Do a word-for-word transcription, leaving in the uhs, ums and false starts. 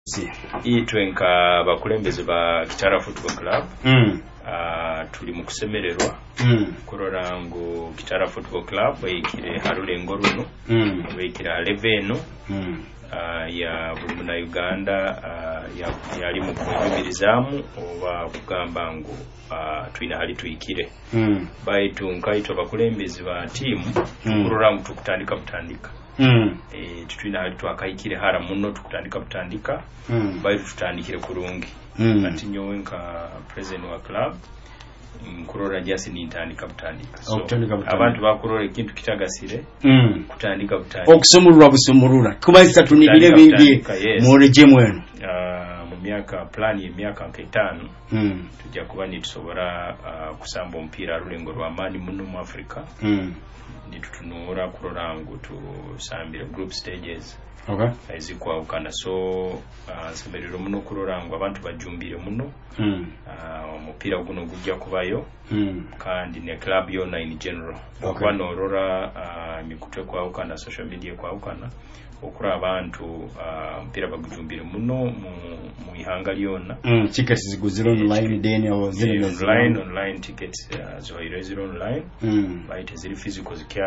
Itwe nka bakulembeze ba Kitara Football Club mm. uh, tuli mu kusemererwa mm. kurora ngo Kitara Football Club bayikire harulengo runo mm. bayikire eleveno mm. uh, ya Burumuna Uganda uh, ya yali mu kuyimirizamu oba kugamba ngo uh, twina hali tuyikire mm. baitu nkaito bakulembeze ba team mm. kurora ngo tukutandika butandika mm. eh tutwina hali twakayikire hara muno tukutandika butandika mm. baitu tutandikire kurungi mm. ati nyowe nka president wa club nkurora jasi ni ntandika butandika so abantu bakurora ikintu kitagasire mm. kutandika butandika okusomulwa busomulula kubazita tunibire bingi mu regime wenu uh, mu myaka plan ya myaka nk'etano mm. tujja kuba nitusobora uh, kusamba ompira rulengo rwa mani muno mu Africa mm. nitutunura kurora ngo tusambire group stages okay ezikwa ukana so uh, semerero muno kurora ngo abantu bajumbire muno mm. uh, umupira guno gujja kubayo mm. kandi ne club yona in general okay. Okwanorora uh, mikutwe kwa ukana social media kwa ukana okura abantu uh, mpira bagujumbire muno mu, mu ihanga lyona mm. tickets ziguzira online Daniel zile online online tickets uh, zo zero online mm. baite ziri physical zikia